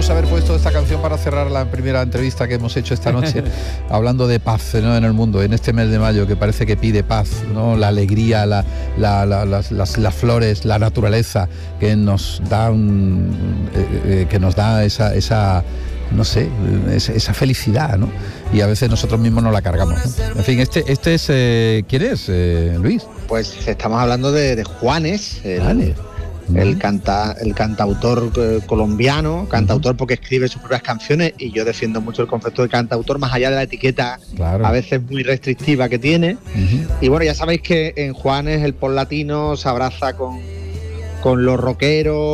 podríamos haber puesto esta canción para cerrar la primera entrevista que hemos hecho esta noche, hablando de paz, ¿no?, en el mundo, en este mes de mayo, que parece que pide paz, ¿no? La alegría, las flores, la naturaleza, que nos da esa no sé, esa felicidad, ¿no? Y a veces nosotros mismos nos la cargamos, ¿no? En fin, este es ¿quién es, Luis? Pues estamos hablando de Juanes, el cantautor colombiano, cantautor porque escribe sus propias canciones, y yo defiendo mucho el concepto de cantautor, más allá de la etiqueta a veces muy restrictiva que tiene. Y bueno, ya sabéis que en Juanes el pop latino se abraza con los rockeros,